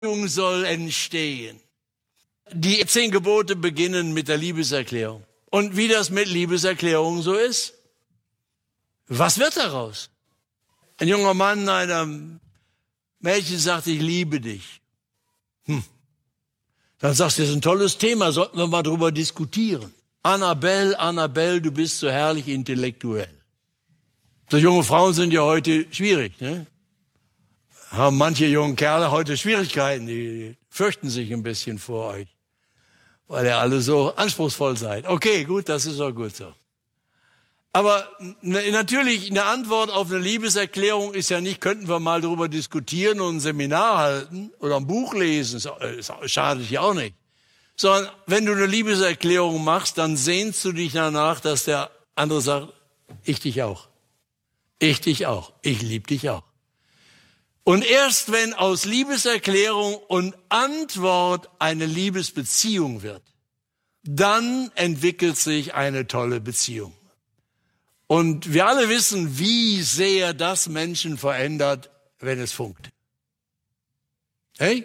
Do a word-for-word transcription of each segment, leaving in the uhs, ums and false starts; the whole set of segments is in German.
Beziehung soll entstehen. Die zehn Gebote beginnen mit der Liebeserklärung. Und wie das mit Liebeserklärungen so ist, was wird daraus? Ein junger Mann einem Mädchen sagt, ich liebe dich. Hm. Dann sagst du, das ist ein tolles Thema, sollten wir mal drüber diskutieren. Annabelle, Annabelle, du bist so herrlich intellektuell. So junge Frauen sind ja heute schwierig, ne? Haben manche jungen Kerle heute Schwierigkeiten, die fürchten sich ein bisschen vor euch, weil ihr alle so anspruchsvoll seid. Okay, gut, das ist auch gut so. Aber natürlich, eine Antwort auf eine Liebeserklärung ist ja nicht, könnten wir mal darüber diskutieren und ein Seminar halten oder ein Buch lesen, das schadet ja auch nicht. Sondern wenn du eine Liebeserklärung machst, dann sehnst du dich danach, dass der andere sagt, ich dich auch. Ich dich auch. Ich liebe dich auch. Und erst wenn aus Liebeserklärung und Antwort eine Liebesbeziehung wird, dann entwickelt sich eine tolle Beziehung. Und wir alle wissen, wie sehr das Menschen verändert, wenn es funkt. Hey?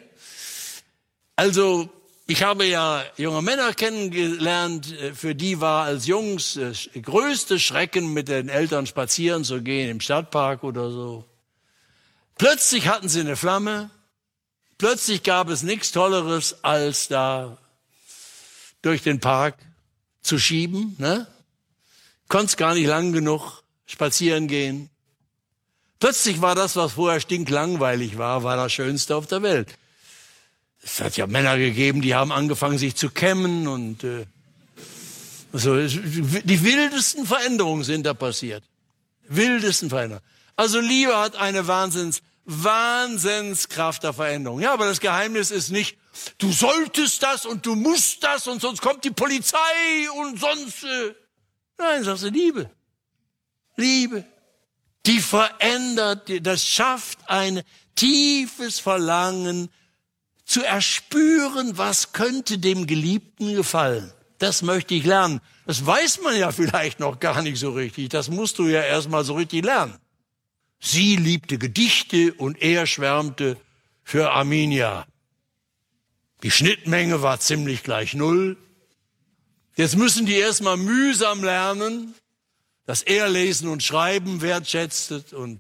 Also, ich habe ja junge Männer kennengelernt, für die war als Jungs größte Schrecken, mit den Eltern spazieren zu gehen im Stadtpark oder so. Plötzlich hatten sie eine Flamme, plötzlich gab es nichts Tolleres, als da durch den Park zu schieben, ne? Konntest gar nicht lang genug spazieren gehen. Plötzlich war das, was vorher stinklangweilig war, war das Schönste auf der Welt. Es hat ja Männer gegeben, die haben angefangen, sich zu kämmen und äh, so. Die wildesten Veränderungen sind da passiert. Wildesten Veränderungen. Also Liebe hat eine Wahnsinns, Wahnsinnskraft der Veränderung. Ja, aber das Geheimnis ist nicht, du solltest das und du musst das und sonst kommt die Polizei und sonst... Äh, Nein, sagst du, Liebe. Liebe. Die verändert, das schafft ein tiefes Verlangen zu erspüren, was könnte dem Geliebten gefallen. Das möchte ich lernen. Das weiß man ja vielleicht noch gar nicht so richtig. Das musst du ja erst mal so richtig lernen. Sie liebte Gedichte und er schwärmte für Arminia. Die Schnittmenge war ziemlich gleich null. Jetzt müssen die erstmal mühsam lernen, dass er Lesen und Schreiben wertschätzte und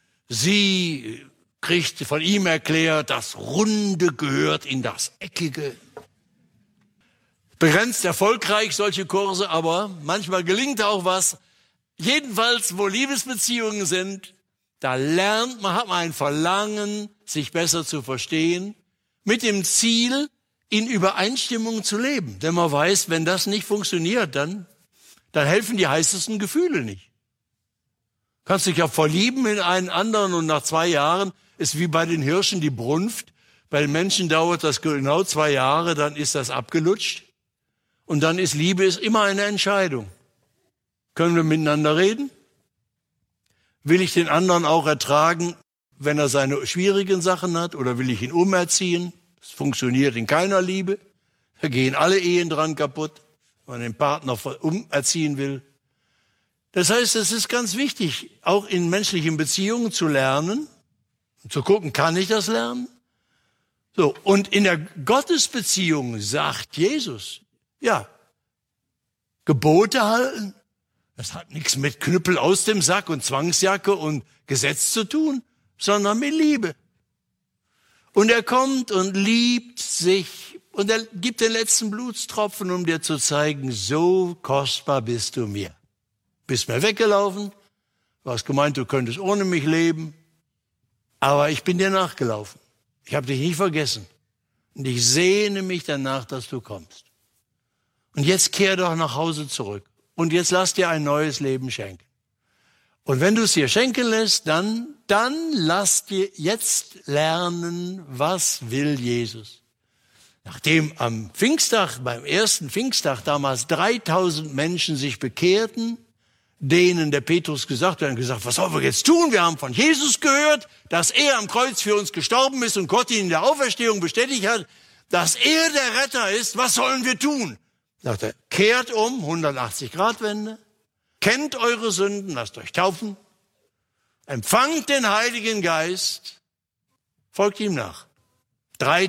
sie kriegte von ihm erklärt, das Runde gehört in das Eckige. Begrenzt erfolgreich solche Kurse, aber manchmal gelingt auch was. Jedenfalls, wo Liebesbeziehungen sind, da lernt man, hat man ein Verlangen, sich besser zu verstehen, mit dem Ziel, in Übereinstimmung zu leben. Denn man weiß, wenn das nicht funktioniert, dann, dann helfen die heißesten Gefühle nicht. Kannst dich ja verlieben in einen anderen und nach zwei Jahren ist wie bei den Hirschen die Brunft. Bei den Menschen dauert das genau zwei Jahre, dann ist das abgelutscht. Und dann ist Liebe ist immer eine Entscheidung. Können wir miteinander reden? Will ich den anderen auch ertragen, wenn er seine schwierigen Sachen hat? Oder will ich ihn umerziehen? Das funktioniert in keiner Liebe. Da gehen alle Ehen dran kaputt, wenn man den Partner umerziehen will. Das heißt, es ist ganz wichtig, auch in menschlichen Beziehungen zu lernen, zu gucken, kann ich das lernen? So, und in der Gottesbeziehung sagt Jesus, ja, Gebote halten, das hat nichts mit Knüppel aus dem Sack und Zwangsjacke und Gesetz zu tun, sondern mit Liebe. Und er kommt und liebt sich und er gibt den letzten Blutstropfen, um dir zu zeigen, so kostbar bist du mir. Bist mir weggelaufen, du hast gemeint, du könntest ohne mich leben, aber ich bin dir nachgelaufen. Ich habe dich nicht vergessen und ich sehne mich danach, dass du kommst. Und jetzt kehr doch nach Hause zurück und jetzt lass dir ein neues Leben schenken. Und wenn du es dir schenken lässt, dann, dann lass dir jetzt lernen, was will Jesus. Nachdem am Pfingsttag, beim ersten Pfingsttag damals dreitausend Menschen sich bekehrten, denen der Petrus gesagt hat, gesagt, was sollen wir jetzt tun? Wir haben von Jesus gehört, dass er am Kreuz für uns gestorben ist und Gott ihn in der Auferstehung bestätigt hat, dass er der Retter ist. Was sollen wir tun? Sagt er, kehrt um, hundertachtzig Grad Wende. Kennt eure Sünden, lasst euch taufen, empfangt den Heiligen Geist, folgt ihm nach. Drei